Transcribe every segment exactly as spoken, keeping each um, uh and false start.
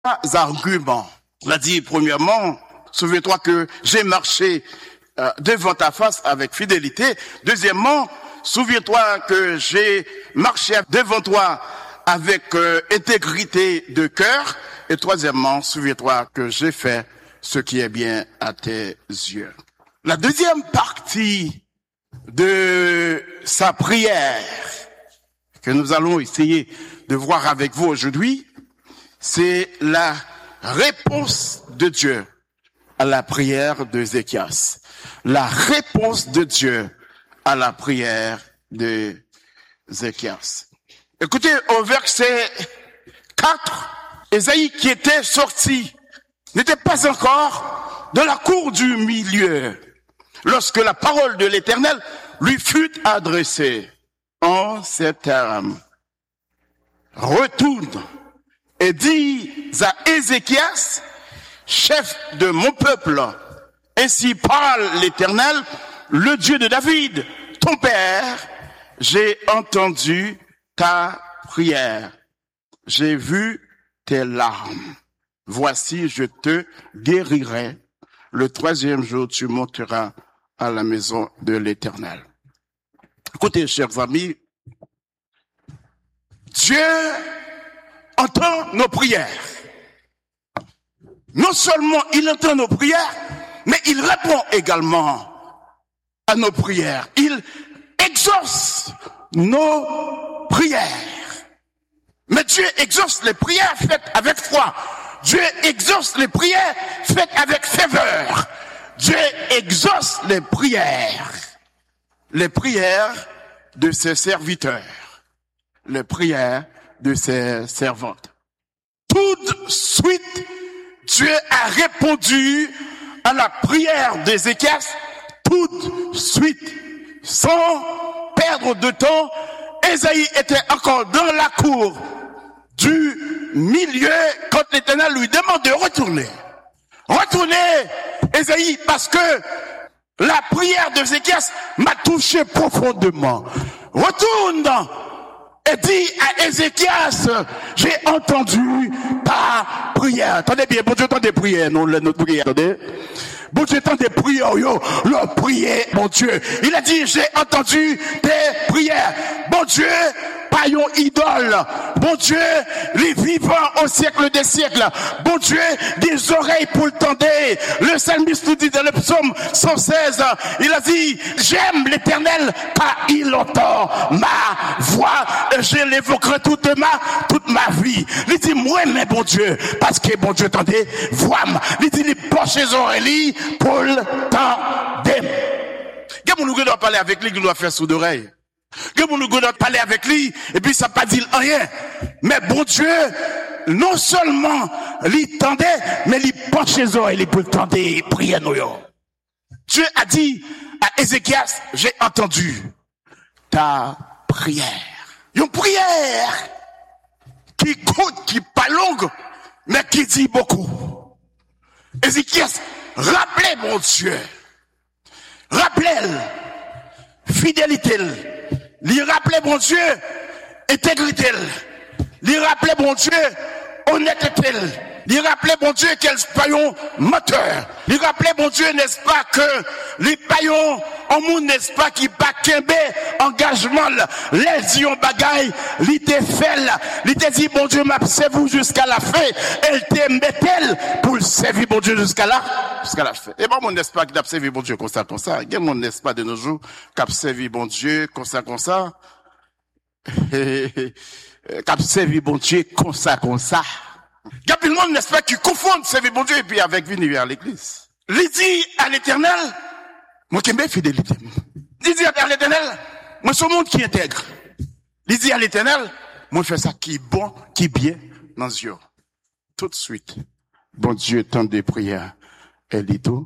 arguments. Il a dit, premièrement, souviens-toi que j'ai marché euh, devant ta face avec fidélité. Deuxièmement, souviens-toi que j'ai marché devant toi avec euh, intégrité de cœur. Et troisièmement, souviens-toi que j'ai fait ce qui est bien à tes yeux. La deuxième partie de sa prière que nous allons essayer de voir avec vous aujourd'hui, c'est la réponse de Dieu à la prière de Ézéchias. La réponse de Dieu à la prière de Ézéchias. Écoutez, au verset quatre, Ésaïe qui était sorti n'était pas encore dans la cour du milieu lorsque la parole de l'Éternel lui fut adressée en ces termes. Retourne et dis à Ézéchias, chef de mon peuple, ainsi parle l'Éternel, le Dieu de David, ton père, j'ai entendu ta prière, j'ai vu tes larmes. Voici, je te guérirai. Le troisième jour, tu monteras à la maison de l'Éternel. Écoutez, chers amis, Dieu entend nos prières. Non seulement il entend nos prières, mais il répond également à nos prières. Il exauce nos prières. Mais Dieu exauce les prières faites avec foi. Dieu exauce les prières faites avec ferveur. Dieu exauce les prières. Les prières de ses serviteurs. Les prières de ses servantes. Tout de suite, Dieu a répondu à la prière d'Ézéchias. Tout de suite, sans perdre de temps, Ésaïe était encore dans la cour du milieu quand l'Éternel lui demande de retourner. Retournez, Ésaïe, parce que la prière d'Ézéchias m'a touché profondément. Retourne et dis à Ézéchias, j'ai entendu ta prière. Attendez bien, bon Dieu, entend des prières, non, notre prière, attendez. Bon Dieu, entend des prières, yo, leur prière, mon Dieu. Il a dit, j'ai entendu tes prières. Bon Dieu, pas yon idole. Bon Dieu, les vivants au siècle des siècles. Bon Dieu, des oreilles pour le tendre. Le psalmiste nous dit dans le psaume cent seize, il a dit, j'aime l'Éternel car il entend ma voix. Je l'évoquerai toute ma, toute ma vie. Il dit, moi, mais bon Dieu, parce que bon Dieu, attendez, voix-moi. Il dit, il penche les oreilles pour le tendre. Quand on doit parler avec lui, il doit faire sous d'oreille. Que mon nous doit parler avec lui, et puis ça pas dit rien. Mais bon Dieu, non seulement lui tendait, mais lui penche les oreilles, il peut tendre et prier nous. Dieu a dit à Ézéchias, j'ai entendu ta prière. Une prière qui coûte, qui pas longue, mais qui dit beaucoup. Ézéchias, rappelez mon Dieu. Rappelez fidélité. Lui rappeler bon Dieu, intégrité. Lui rappeler bon Dieu, honnêteté. Lui rappeler bon Dieu qu'elle payon moteur. Lui rappeler bon Dieu, n'est-ce pas, que les payon en monde, n'est-ce pas, qui pas kembe engagement, les dions bagaille, lui te fait, lui te dit bon Dieu m'a servi jusqu'à la fin, elle te met-elle pour le servir bon Dieu jusqu'à la, jusqu'à la fin. Et bon, mon n'est-ce pas, qui t'a servi bon Dieu comme ça, comme ça. Il y a mon n'est-ce pas de nos jours, qui a servi bon Dieu comme ça, comme ça. Qui a servi bon Dieu comme ça, comme ça. Il y a plus de monde, n'est-ce pas, qui confondent servir bon Dieu et puis avec venir à l'église. Il dit à l'Éternel, moi qui aime fidélité. Il dit à l'Éternel, moi c'est un monde qui intègre. Il dit à l'Éternel, moi je fais ça qui est bon, qui est bien dans les yeux. Tout de suite, bon Dieu tend des prières. Et dit tout,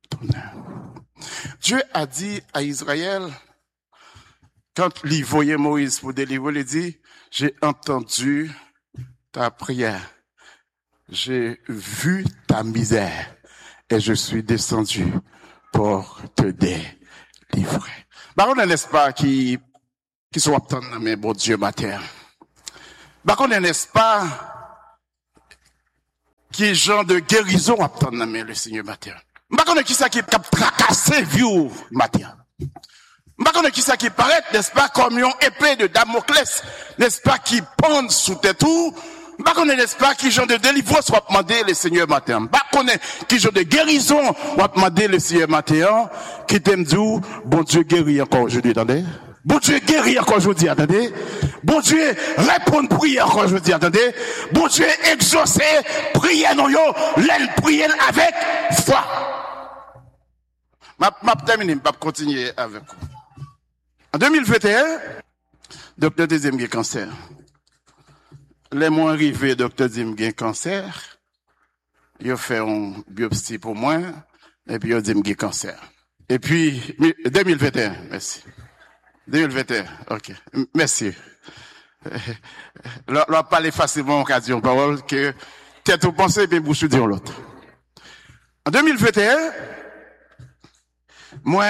Dieu a dit à Israël, quand il voyait Moïse pour délivrer, il dit, j'ai entendu ta prière. J'ai vu ta misère et je suis descendu pour te délivrer. Bah, on n'est-ce pas qui, qui sont attendus, mais bon Dieu, ma terre. Bah, on n'est-ce pas qui genre de guérison à prendre dans le Seigneur matin. Je ne sais pas qui ça qui a tracassé vieux matin. Je ne sais pas qui ça qui paraît, n'est-ce pas, comme une épée de Damoclès, n'est-ce pas, qui pend sous tes tours. Je ne sais pas, n'est-ce pas, qui genre de délivrance va demander le Seigneur matin. Je ne sais pas qui genre de guérison va demander le Seigneur matin, qui t'aime dire, bon Dieu guérit encore aujourd'hui, attendez. Bon Dieu guérit encore aujourd'hui, attendez. Bon Dieu répond prière encore aujourd'hui, attendez. Bon Dieu exauce prière non yo, l'aile prière avec foi. Ma, ma termine, ma continuer avec vous. En deux mille vingt et un, docteur Dizim a cancer. Les mois arrivés, docteur Dizim a cancer. Il a fait une biopsie pour moi, et puis il a dit qu'il a cancer. Et puis, deux mille vingt et un, merci. deux mille vingt et un, ok. Merci. Là, on parler facilement en occasion parole que tête au pensée et puis bouche dire l'autre. En deux mille vingt et un, moi,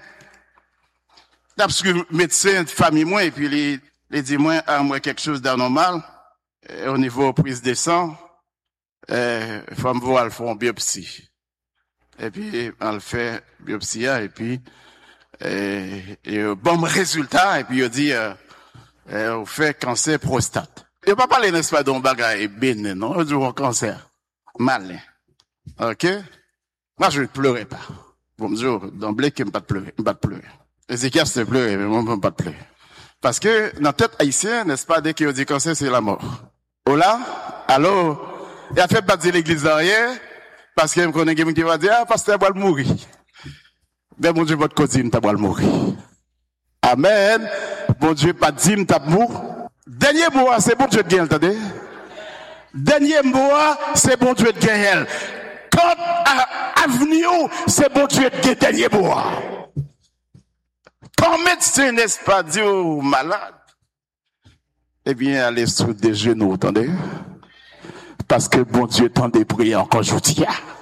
parce que médecin de famille, moi, et puis les, les dit moi, à moi quelque chose d'anormal, euh, au niveau prise de sang, euh, faut me voir, elle fait une biopsie. Et puis, elle fait biopsie, et puis, euh, et, bon résultat, et puis, il dit, euh, euh, on fait cancer prostate. Il ne pas parler, n'est-ce pas, d'un bagage bénin, non? On dit, un cancer. Malin. Ok? Moi, je ne pleurais pas. Bonjour, d'emblée, qui ne pas pleurer, pas pleurer. Ézéchias se pleurer, mais moi, je ne pas pleurer. Parce que, dans la tête haïtienne, n'est-ce pas, dès qu'il dit cancer, c'est la mort. Oh là? Alors, il a fait bâtir l'église derrière, parce qu'il me connaît quelqu'un qui va dire, ah, pasteur, va le mourir. Ben, mon Dieu, votre cousine, t'as pas le mourir. Amen. Bon Dieu, pas dit, t'as mourir. Dernier mot, c'est bon Dieu de gagner, attendez. Dernier mot, c'est bon Dieu de gagner. Quand, avenir, c'est bon Dieu de gagner, dernier mot. Quand médecin, n'est-ce pas, dit aux malades, eh bien, allez sous des genoux, attendez. Parce que bon Dieu tend des prières encore aujourd'hui.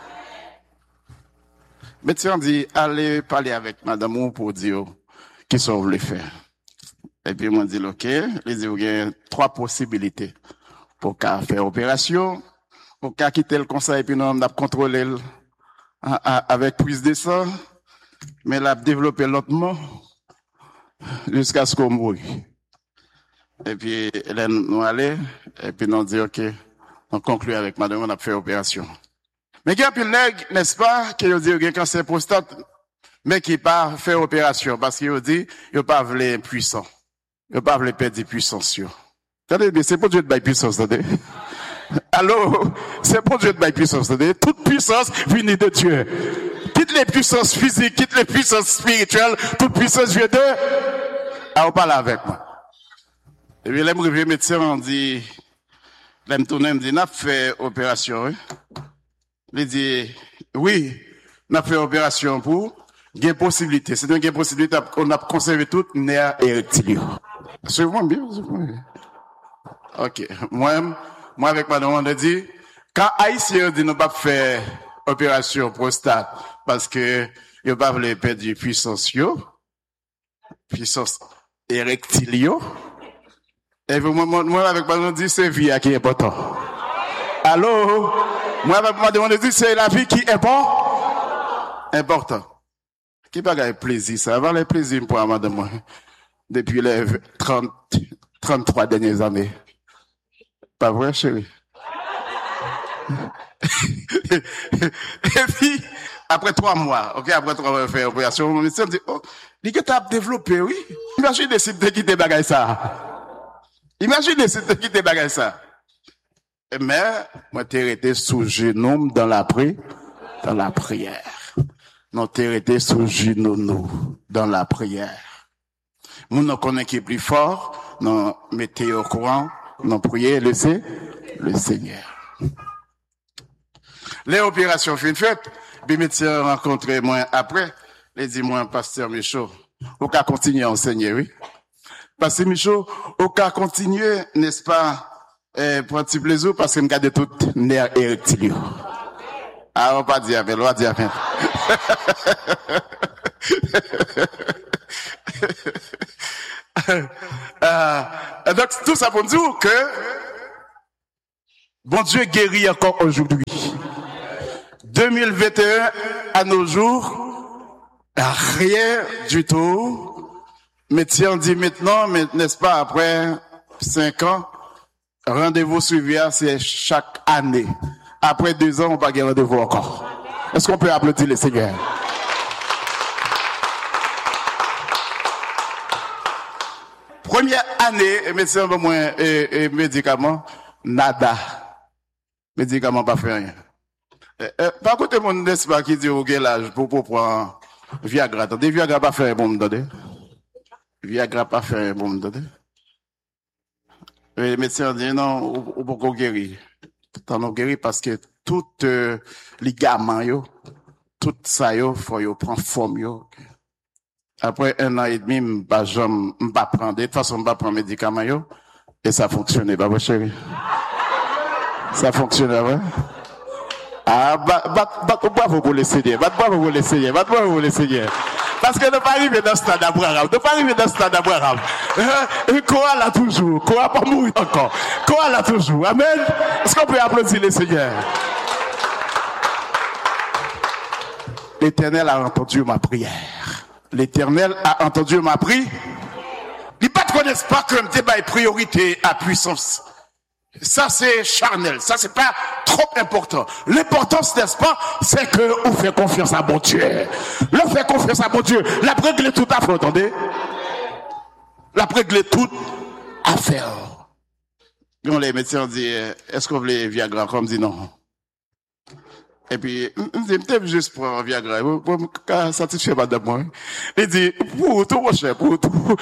Médecin dit, allez parler avec madame pour dire qu'est-ce que vous voulez faire. Et puis, moi, dit, ok, les dit, il y a trois possibilités. Pour qu'à faire opération, pour qu'à quitter le conseil, et puis nous, on a contrôlé avec prise de sang, mais l'a développé lentement, jusqu'à ce qu'on mouille. Et puis, là, nous allons, et puis nous dit, ok, on conclut avec madame, on a fait opération. Mais il y a plus de nègres, n'est-ce pas, qui ont dit, il y a cancer prostate, mais qui pas fait opération, parce qu'ils ont dit, ils n'ont pas voulu puissant. Ils n'ont pas voulu perdre de puissance. Attendez, mais c'est pour Dieu de bailler puissance, attendez. Alors, c'est pour Dieu de bailler puissance, attendez. Toute puissance venue de Dieu. Quitte les puissances physiques, quitte les puissances spirituelles, toute puissance vient de, ah, on parle avec moi. Et puis, là, le médecin, on dit, là, me tourne, me dit, n'a fait opération, oui. Il dit, oui, n'a fait opération pour, il y a possibilité. C'est une possibilité, on a conservé tout, nerf érectile. C'est vraiment bien, c'est vraiment bien. Ok. Moi, moi, avec madame, on a dit, quand Haïtien dit, nous pas faire opération prostate, parce que, il pas voulu perdre de puissance, yo, puissance érectile, yo. Et moi, moi, avec madame, on dit, c'est vie qui est important. Allô? Moi, avec madame, on dit, c'est la vie qui est bon, important. Qui va gagner plaisir, ça va le plaisir pour madame, depuis les trente, trente-trois dernières années. Pas vrai, chérie? Et puis, après trois mois, ok, après trois mois, faire opération, mon médecin me dit, oh, il que t'as développé, oui. Imagine les sites de quitter bagaille ça. Imagine les sites de quitter bagaille ça. Mais, moi, t'es resté sous genou dans la prière, dans la prière. Non, t'es resté sous genou, nous, dans la prière. Nous, nous connaissons qui est plus fort, nous mettez au courant, nous prions, le, le Seigneur. Les opérations fin faites, les médecins rencontré moi après, les dit moi, pasteur Michaud, au cas continuer à enseigner, oui. Pasteur Michaud, au cas continuer, n'est-ce pas, euh, pour un petit plaisir, parce que me garde tout nerf érectile. Ah, on pas dire avec, on va dire avec. euh, donc, tout ça pour nous dire que, Bon Dieu guérit encore aujourd'hui. deux mille vingt et un, à nos jours, rien du tout. Mais tiens, on dit maintenant, mais n'est-ce pas, après cinq ans, rendez-vous suivi, c'est chaque année. Après deux ans, on va gagner rendez-vous encore. Est-ce qu'on peut applaudir le Seigneur? Première année, médecin au moins et, et médicaments, nada. Médicaments pas fait rien. Euh, euh, par contre, mon n'est-ce pas qui dit au l'âge pour pour prendre Viagra. Attendez, Viagra pas fait un bon me Viagra pas fait un bon me Les médecins disent non, ou beaucoup guéri. T'en ont guéri parce que tout euh, ligament yo, tout ça yo, faut yo prendre forme yo. Après un an et demi, m'pas jamais, m'pas prendre, de toute façon, m'pas prendre médicaments yo, et ça fonctionnait, pas vrai, chérie? Ça fonctionnait, ouais? Ah, bah, bah, bah, bravo pour l'essayer, bah, bravo pour l'essayer, bah, bravo pour l'essayer. Parce que ne pas arriver dans ce stade d'Abraham, ne pas arriver dans ce stade d'Abraham. Et quoi là toujours, quoi pas mourir encore, quoi là toujours. Amen. Est-ce qu'on peut applaudir le Seigneur? L'Éternel a entendu ma prière. L'Éternel a entendu ma prière. Il ne connaissent pas que je débat priorité à puissance. Ça, c'est charnel. Ça, c'est pas trop important. L'importance, n'est-ce pas, c'est que on fait confiance à bon Dieu. L'on fait confiance à bon Dieu. La règle tout à fait, entendez? La règle toute affaire. Donc, les médecins disent, est-ce qu'on veut Viagra? Comme dit non. Et puis, on dit, peut-être juste pour un Viagra. Pour me satisfaire madame moi. Il dit, pour tout, mon cher, pour tout.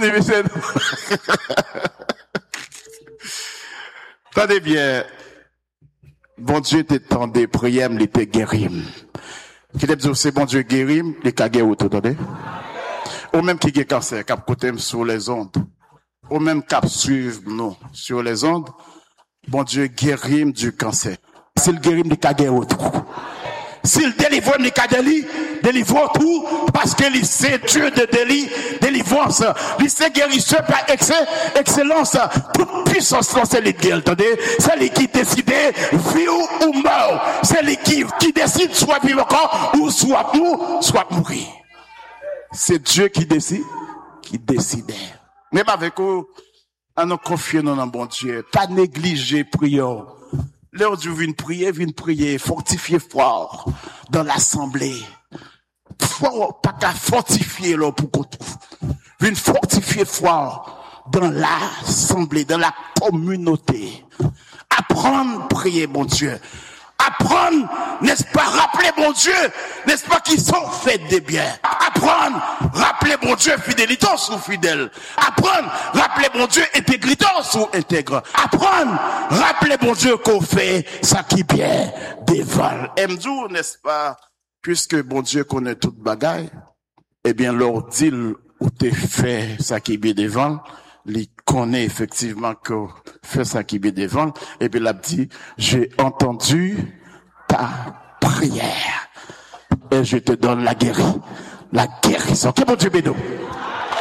Attendez bien, bon Dieu t'étendait, prière, il était guéri. Qui te dit, c'est bon Dieu guéri, il est guéri, vous entendez? Ou même qui a cancer, qui a côté sur les ondes. Ou même qui a suivre nous sur les ondes. Bon Dieu guéri du cancer. S'il guérit, il est guéri tout. S'il délivre, il est délivre tout, parce que c'est Dieu de délit, délivrance. Il c'est guérisseur par excès, excellence. Toute puissance, c'est lui qui, attendez, c'est lui qui décide, vivre ou mort. C'est lui qui, qui décide, soit vivre encore, ou soit mou, soit mourir. C'est Dieu qui décide, qui décide. Même avec vous, à nous confier dans un bon Dieu, pas négliger prière. L'heure du vin prier, vin prier, fortifier fort dans l'assemblée. Fort, pas qu'à fortifier là pour qu'on trouve. Vin fortifier fort dans l'assemblée, dans la communauté. Apprendre à prier, mon Dieu. Apprendre, n'est-ce pas, rappeler mon Dieu, n'est-ce pas, qu'ils sont faits des biens. Apprendre, rappeler mon Dieu, fidélité sous fidèle. Apprendre, rappeler mon Dieu, intégrité sous intègre. Apprendre, rappeler mon Dieu qu'on fait ça qui bien devant. M'dou, n'est-ce pas, puisque mon Dieu connaît toute bagaille, eh bien, leur dit où t'es fait ça qui bien devant. Il connaît effectivement que fait ça qui est devant, et puis il a dit, j'ai entendu ta prière, et je te donne la guérison, la guérison. Que bon Dieu bénisse.